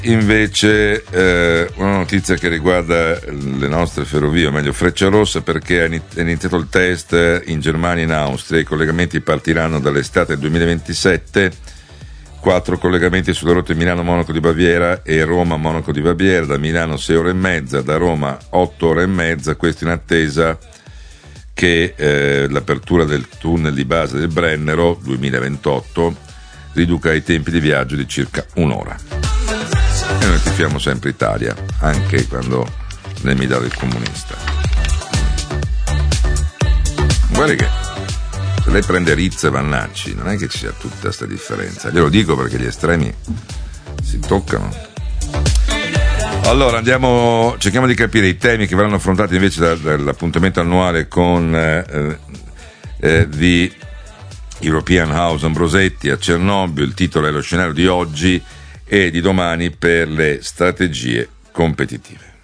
invece una notizia che riguarda le nostre ferrovie, o meglio Frecciarossa, perché è iniziato il test in Germania e in Austria. I collegamenti partiranno dall'estate del 2027, 4 collegamenti sulle rotte Milano-Monaco di Baviera e Roma-Monaco di Baviera, da Milano 6 ore e mezza, da Roma 8 ore e mezza, questo in attesa che l'apertura del tunnel di base del Brennero 2028 riduca i tempi di viaggio di circa un'ora. E noi tifiamo sempre Italia, anche quando nell'Emilia del comunista. Guarda che se lei prende Rizza e Vannacci non è che ci sia tutta questa differenza, glielo dico perché gli estremi si toccano. Allora cerchiamo di capire i temi che verranno affrontati invece dall'appuntamento annuale con The European House Ambrosetti a Cernobbio. Il titolo è Lo scenario di oggi e di domani per le strategie competitive.